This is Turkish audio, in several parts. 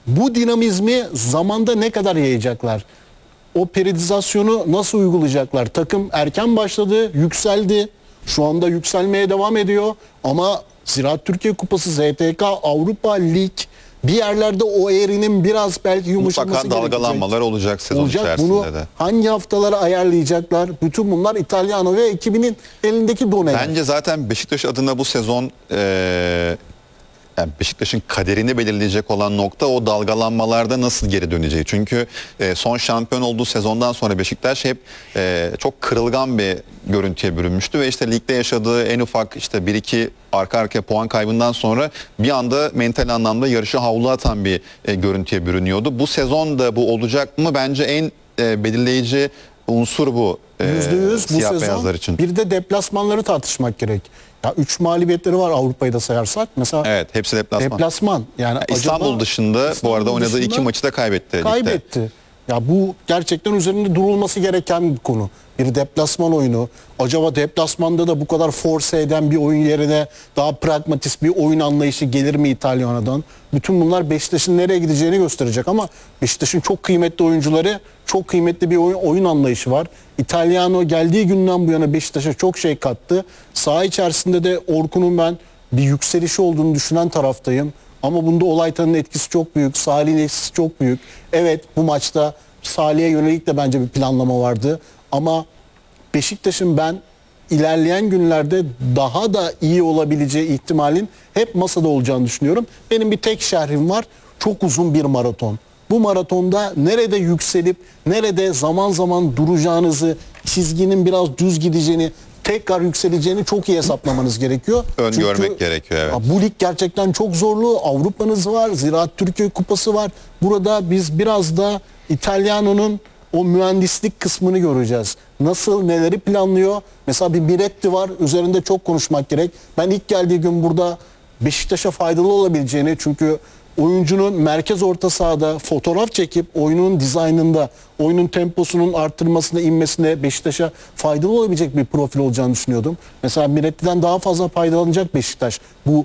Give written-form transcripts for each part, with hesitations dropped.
bu dinamizmi zamanda ne kadar yayacaklar? O periodizasyonu nasıl uygulayacaklar? Takım erken başladı, yükseldi. Şu anda yükselmeye devam ediyor. Ama Ziraat Türkiye Kupası, ZTK, Avrupa Lig bir yerlerde o eğrinin biraz belki yumuşaması mutlaka dalgalanmalar olacak sezon içerisinde bunu de. hangi haftalara ayarlayacaklar? Bütün bunlar İtalyano ve ekibinin elindeki doneler. Bence zaten Beşiktaş adına bu sezon yani Beşiktaş'ın kaderini belirleyecek olan nokta o dalgalanmalarda nasıl geri döneceği. Çünkü son şampiyon olduğu sezondan sonra Beşiktaş hep çok kırılgan bir görüntüye bürünmüştü ve işte ligde yaşadığı en ufak işte 1-2 arka arkaya puan kaybından sonra bir anda mental anlamda yarışı havlu atan bir görüntüye bürünüyordu. Bu sezon da bu olacak mı? Bence en belirleyici unsur bu. %100 bu siyah sezon. beyazlar için. Bir de deplasmanları tartışmak gerek. Ya 3 mağlubiyetleri var Avrupa'yı da sayarsak. Mesela Evet, hepsi deplasman. deplasman. Yani İstanbul acaba, dışında bu arada oynadığı dışında 2 maçı da kaybetti. Ligde. kaybetti. Ya bu gerçekten üzerinde durulması gereken bir konu. Bir deplasman oyunu. Acaba deplasmanda da bu kadar force eden bir oyun yerine daha pragmatist bir oyun anlayışı gelir mi İtalyana'dan? Bütün bunlar Beşiktaş'ın nereye gideceğini gösterecek ama Beşiktaş'ın çok kıymetli oyuncuları, çok kıymetli bir oyun anlayışı var. İtalyano geldiği günden bu yana Beşiktaş'a çok şey kattı. Saha içerisinde de Orkun'un ben bir yükselişi olduğunu düşünen taraftayım. Ama bunda Olaytan'ın etkisi çok büyük. Salih'in etkisi çok büyük. Evet, bu maçta Salih'e yönelik de bence bir planlama vardı. Ama Beşiktaş'ın ben ilerleyen günlerde daha da iyi olabileceği ihtimalin hep masada olacağını düşünüyorum. Benim bir tek şerhim var. Çok uzun bir maraton. Bu maratonda nerede yükselip nerede zaman zaman duracağınızı, çizginin biraz düz gideceğini, tekrar yükseleceğini çok iyi hesaplamanız gerekiyor. Öngörmek gerekiyor, evet. Bu lig gerçekten çok zorlu. Avrupa'nız var, Ziraat Türkiye Kupası var. Burada biz biraz da İtalyano'nun o mühendislik kısmını göreceğiz. Nasıl, neleri planlıyor? Mesela bir Miretti var, üzerinde çok konuşmak gerek. Ben ilk geldiği gün burada Beşiktaş'a faydalı olabileceğini, çünkü oyuncunun merkez orta sahada fotoğraf çekip oyunun dizaynında, oyunun temposunun arttırmasına, inmesine Beşiktaş'a faydalı olabilecek bir profil olacağını düşünüyordum. Mesela Miretti'den daha fazla faydalanacak Beşiktaş bu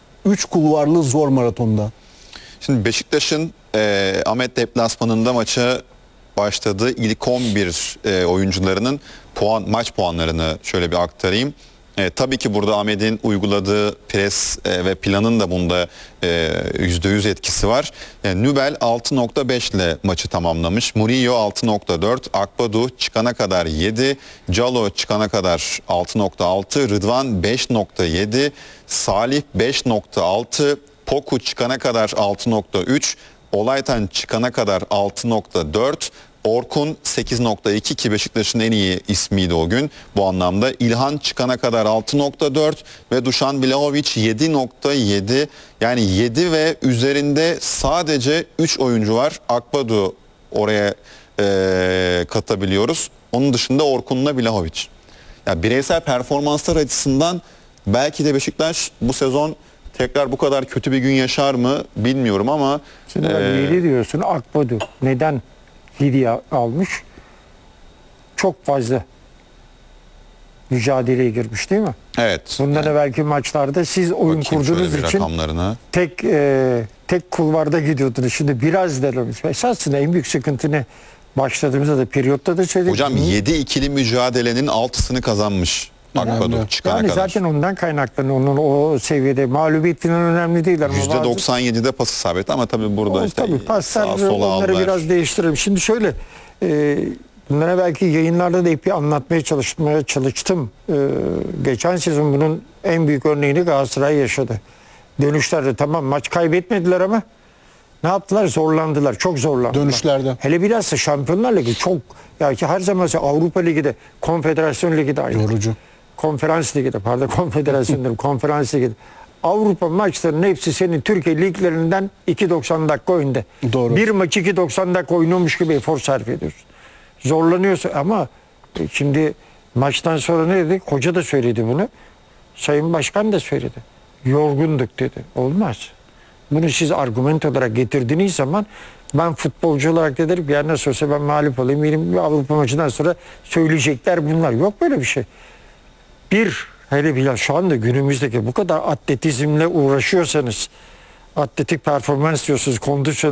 3 kulvarlı zor maratonda. Şimdi Beşiktaş'ın Ahmet deplasmanında maça başladığı ilk 11 oyuncularının maç puanlarını şöyle bir aktarayım. Tabii ki burada Ahmet'in uyguladığı pres ve planın da bunda %100 etkisi var. Nübel 6.5 ile maçı tamamlamış. Murillo 6.4, Akbadu çıkana kadar 7, Calo çıkana kadar 6.6, Rıdvan 5.7, Salih 5.6, Poku çıkana kadar 6.3, Olaytan çıkana kadar 6.4, Orkun 8.2 ki Beşiktaş'ın en iyi ismiydi o gün bu anlamda. İlhan çıkana kadar 6.4 ve Dušan Vlahović 7.7. Yani 7 ve üzerinde sadece 3 oyuncu var. Akbadu oraya katabiliyoruz. Onun dışında Orkun'la Vlahović. Yani bireysel performanslar açısından belki de Beşiktaş bu sezon tekrar bu kadar kötü bir gün yaşar mı bilmiyorum ama... Şimdi 7 diyorsun, Akbadu neden 7'ye almış? Çok fazla mücadeleye girmiş değil mi? Evet. Bundan evvelki maçlarda siz oyun kurduğunuz için tek kulvarda gidiyordunuz. Şimdi biraz derlemiş. Esasında en büyük sıkıntı ne? Başladığımızda da periyotta da söyledik. Hocam 7 ikili mücadelenin 6'sını kazanmış Akbadu çıkana yani kadar. zaten ondan kaynaklanıyor. Onun o seviyede mağlubiyet falan önemli değil. Ama %97'de pas isabeti ama tabii burada işte tabii paslar, sağa sola onları aldılar. biraz değiştirelim. Şimdi şöyle bunlara belki yayınlarda da epey anlatmaya çalıştım. Geçen sezon bunun en büyük örneğini Galatasaray yaşadı. Dönüşlerde tamam maç kaybetmediler ama ne yaptılar? Zorlandılar. Çok zorlandılar. Dönüşlerde. Hele bilhassa Şampiyonlar Ligi çok, ya ki her zaman Avrupa Ligi de, Konfederasyon Ligi de aynı. Yorucu. Konferans Ligi'de, Konfederasyon Konferans Ligi'de. Avrupa maçlarının hepsi senin Türkiye liglerinden 2.90 dakika önde. Doğru. Bir maçı 2.90 dakika oynuyormuş gibi efor sarf ediyorsun. Zorlanıyorsun ama şimdi maçtan sonra ne dedi? Hoca da söyledi bunu. Sayın Başkan da söyledi. Yorgunduk dedi. Olmaz. Bunu siz argüman olarak getirdiğiniz zaman ben futbolcu olarak dedim ya nasıl olsa ben mağlup olayım. Benim Avrupa maçından sonra söyleyecekler bunlar. Yok böyle bir şey. Hele bile şu anda günümüzdeki bu kadar atletizmle uğraşıyorsanız, atletik performans diyorsunuz, kondisyon